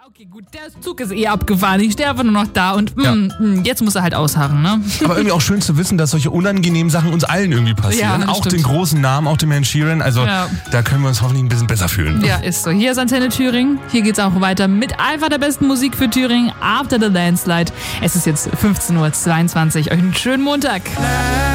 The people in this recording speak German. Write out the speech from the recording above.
Okay, gut, der Zug ist eh abgefahren. Ich stehe einfach nur noch da und jetzt muss er halt ausharren, ne? Aber irgendwie auch schön zu wissen, dass solche unangenehmen Sachen uns allen irgendwie passieren. Ja, auch stimmt. den großen Namen, auch dem Herrn Sheeran. Also da können wir uns hoffentlich ein bisschen besser fühlen. Ja, ist so. Hier ist Antenne Thüringen. Hier geht's auch weiter mit einfach der besten Musik für Thüringen. After the Landslide. Es ist jetzt 15:22 Uhr. Euch einen schönen Montag.